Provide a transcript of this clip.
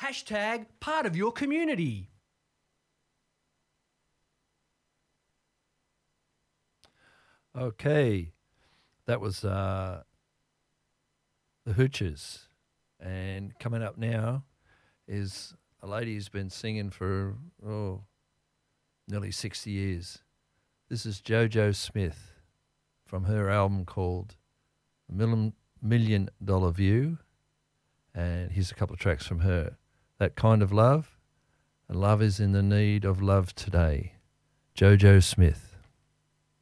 Hashtag part of your community. Okay, that was the Hoochers. And coming up now is a lady who's been singing for nearly 60 years. This is JoJo Smith from her album called $1 Million View. And here's a couple of tracks from her. That Kind of Love, and Love is in the Need of Love Today. JoJo Smith.